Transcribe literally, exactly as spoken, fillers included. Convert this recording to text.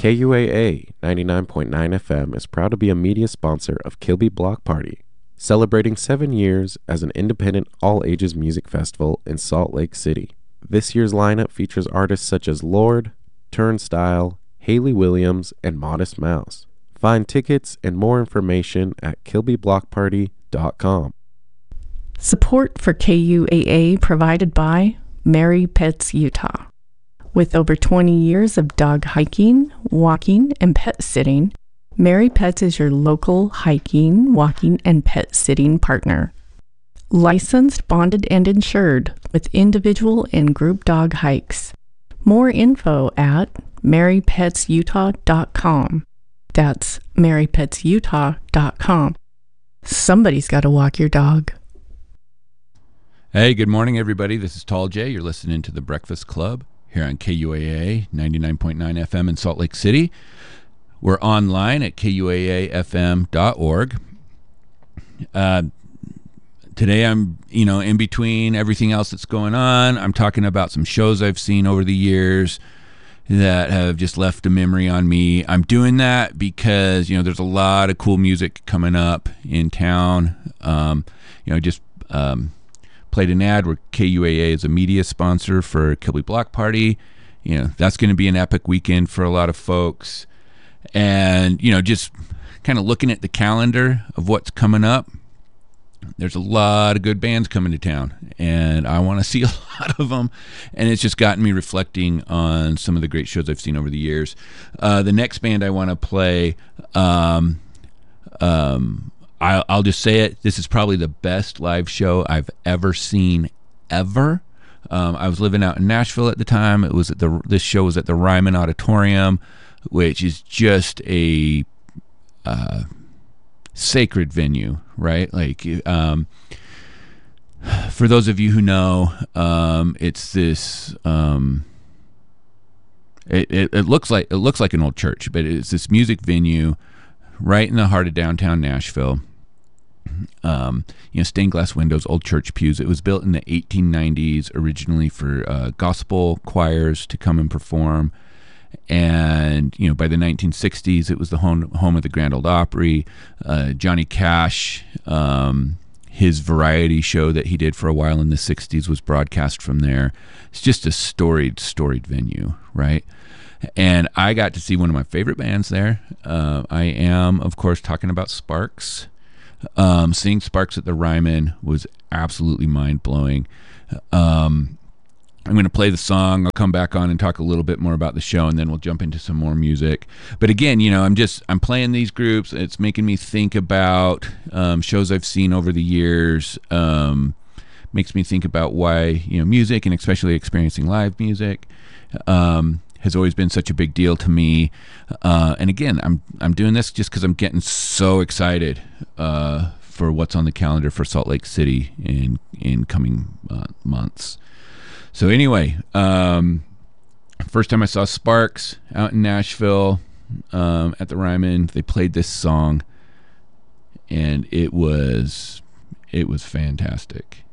K U A A ninety-nine point nine F M is proud to be a media sponsor of Kilby Block Party, celebrating seven years as an independent all-ages music festival in Salt Lake City. This year's lineup features artists such as Lorde, Turnstile, Hayley Williams, and Modest Mouse. Find tickets and more information at kilby block party dot com. Support for K U A A provided by Mary Pets Utah. With over twenty years of dog hiking, walking, and pet sitting, Mary Pets is your local hiking, walking, and pet sitting partner. Licensed, bonded, and insured with individual and group dog hikes. More info at mary pets utah dot com. That's mary pets utah dot com. Somebody's got to walk your dog. Hey, good morning, everybody. This is Tall J. You're listening to The Breakfast Club here on K U A A ninety-nine point nine F M in Salt Lake City. We're online at K U A A F M dot org. Uh, today I'm, you know, in between everything else that's going on, I'm talking about some shows I've seen over the years that have just left a memory on me. I'm doing that because, you know, there's a lot of cool music coming up in town. Um, you know, just um, played an ad where K U A A is a media sponsor for Kilby Block Party. You know, that's going to be an epic weekend for a lot of folks. And, you know, just kind of looking at the calendar of what's coming up, there's a lot of good bands coming to town, and I want to see a lot of them. And it's just gotten me reflecting on some of the great shows I've seen over the years. Uh, the next band I want to play, um, um, I'll, I'll just say it, this is probably the best live show I've ever seen, ever. Um, I was living out in Nashville at the time. It was at the this show was at the Ryman Auditorium, which is just a uh, sacred venue, right? Like, um, for those of you who know, um, it's this. Um, it, it, it looks like it looks like an old church, but it's this music venue right in the heart of downtown Nashville. Um, you know, stained glass windows, old church pews. It was built in the eighteen nineties, originally for uh, gospel choirs to come and perform. And, you know, by the nineteen sixties, it was the home, home of the Grand Ole Opry. Uh, Johnny Cash, um, his variety show that he did for a while in the sixties was broadcast from there. It's just a storied, storied venue, right? And I got to see one of my favorite bands there. Uh, I am, of course, talking about Sparks. Um, seeing Sparks at the Ryman was absolutely mind-blowing. Um, I'm going to play the song. I'll come back on and talk a little bit more about the show, and then we'll jump into some more music. But again, you know, I'm just I'm playing these groups. It's making me think about um, shows I've seen over the years. Um, makes me think about why, you know, music, and especially experiencing live music, um, has always been such a big deal to me. Uh, and again, I'm I'm doing this just because I'm getting so excited uh, for what's on the calendar for Salt Lake City in in coming uh, months. So anyway, um, first time I saw Sparks out in Nashville um, at the Ryman, they played this song, and it was it was fantastic.